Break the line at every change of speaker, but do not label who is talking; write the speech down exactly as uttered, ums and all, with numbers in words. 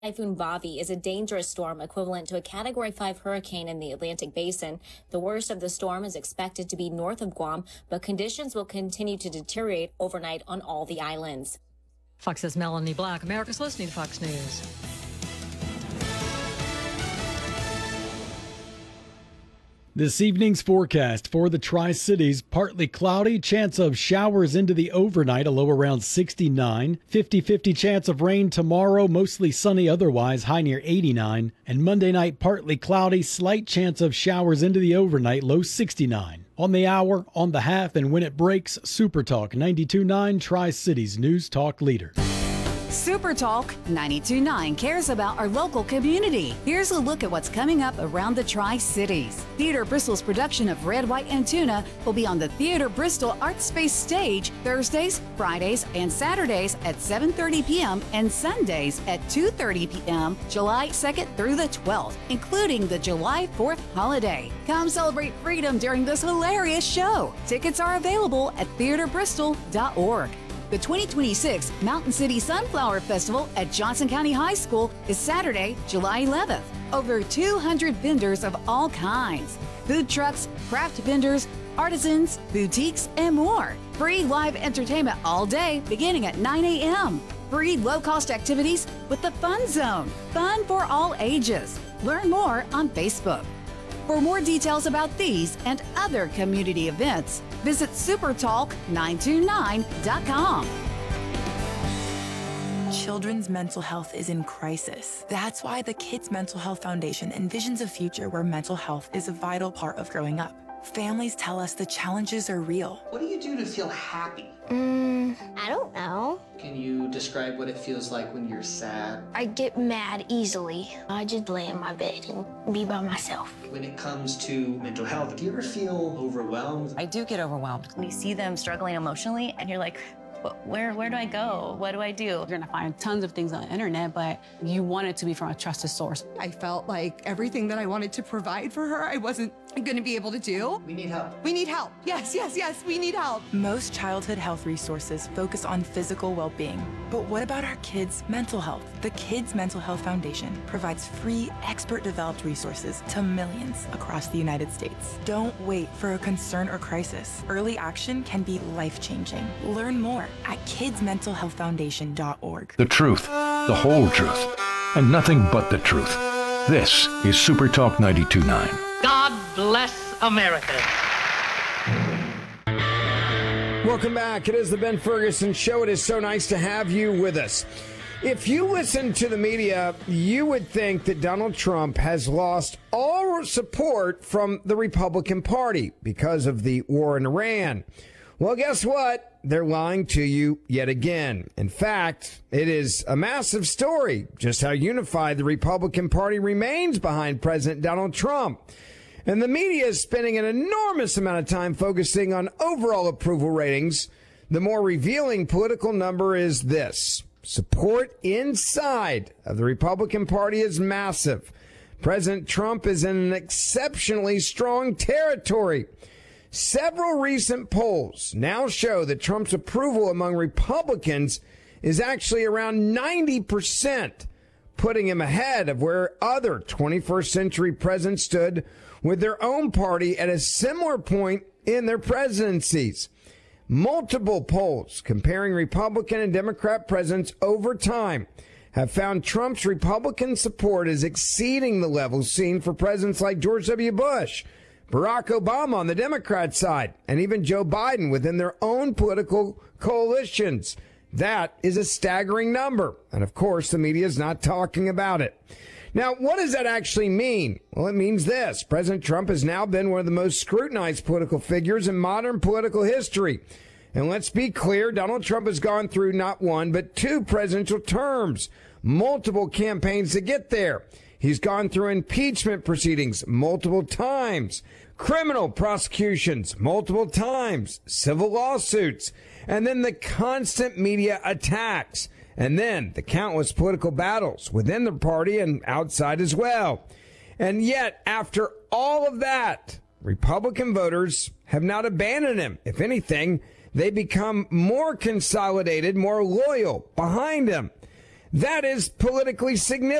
Typhoon Bobby is a dangerous storm equivalent to a Category five hurricane in the Atlantic Basin. The worst of the storm is expected to be north of Guam, but conditions will continue to deteriorate overnight on all the islands.
Fox's Melanie Black. America's listening to Fox News.
This evening's forecast for the Tri-Cities, partly cloudy, chance of showers into the overnight, a low around sixty-nine. fifty-fifty chance of rain tomorrow, mostly sunny otherwise, high near eighty-nine. And Monday night, partly cloudy, slight chance of showers into the overnight, low sixty-nine. On the hour, on the half, and when it breaks, Super Talk ninety-two point nine, Tri-Cities News Talk Leader.
Super Talk ninety-two point nine cares about our local community. Here's a look at what's coming up around the Tri-Cities. Theater Bristol's production of Red, White, and Tuna will be on the Theater Bristol Art Space stage Thursdays, Fridays, and Saturdays at seven thirty p.m. and Sundays at two thirty p.m. July second through the twelfth, including the July fourth holiday. Come celebrate freedom during this hilarious show. Tickets are available at theater bristol dot org. The twenty twenty-six Mountain City Sunflower Festival at Johnson County High School is Saturday, July eleventh. Over two hundred vendors of all kinds. Food trucks, craft vendors, artisans, boutiques, and more. Free live entertainment all day beginning at nine a.m. Free low-cost activities with the Fun Zone. Fun for all ages. Learn more on Facebook. For more details about these and other community events, visit super talk nine two nine dot com.
Children's mental health is in crisis. That's why the Kids Mental Health Foundation envisions a future where mental health is a vital part of growing up. Families tell us the challenges are real.
What do you do to feel happy?
Mm, I don't know.
Can you describe what it feels like when you're sad?
I get mad easily. I just lay in my bed and be by myself.
When it comes to mental health, do you ever feel overwhelmed?
I do get overwhelmed. When you see them struggling emotionally and you're like, Where where do I go? What do I do?
You're gonna find tons of things on the internet, but you want it to be from a trusted source.
I felt like everything that I wanted to provide for her, I wasn't gonna be able to do.
We need help.
We need help. Yes, yes, yes, we need help.
Most childhood health resources focus on physical well-being. But what about our kids' mental health? The Kids Mental Health Foundation provides free, expert-developed resources to millions across the United States. Don't wait for a concern or crisis. Early action can be life-changing. Learn more at kids mental health foundation dot org.
The truth, the whole truth, and nothing but the truth. This is Super Talk ninety-two point nine.
God bless America.
Welcome back. It is the Ben Ferguson Show. It is so nice to have you with us. If you listen to the media, you would think that Donald Trump has lost all support from the Republican Party because of the war in Iran. Well, guess what? They're lying to you yet again. In fact, it is a massive story just how unified the Republican Party remains behind President Donald Trump. And the media is spending an enormous amount of time focusing on overall approval ratings. The more revealing political number is this. Support inside of the Republican Party is massive. President Trump is in an exceptionally strong territory. Several recent polls now show that Trump's approval among Republicans is actually around ninety percent, putting him ahead of where other twenty-first century presidents stood with their own party at a similar point in their presidencies. Multiple polls comparing Republican and Democrat presidents over time have found Trump's Republican support is exceeding the levels seen for presidents like George W. Bush, Barack Obama on the Democrat side, and even Joe Biden within their own political coalitions. That is a staggering number. And of course, the media is not talking about it. Now, what does that actually mean? Well, it means this. President Trump has now been one of the most scrutinized political figures in modern political history. And let's be clear, Donald Trump has gone through not one, but two presidential terms, multiple campaigns to get there. He's gone through impeachment proceedings multiple times, criminal prosecutions multiple times, civil lawsuits, and then the constant media attacks, and then the countless political battles within the party and outside as well. And yet, after all of that, Republican voters have not abandoned him. If anything, they become more consolidated, more loyal behind him. That is politically significant.